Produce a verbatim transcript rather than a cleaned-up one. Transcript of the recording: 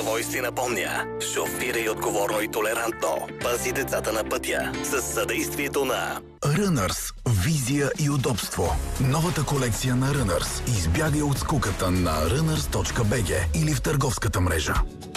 Завойси напомня: шофирай отговорно и толерантно. Пази децата на пътя с съдействието на Runners. Визия и удобство. Новата колекция на Runners. Избягай от скуката на runners точка би джи или в търговската мрежа.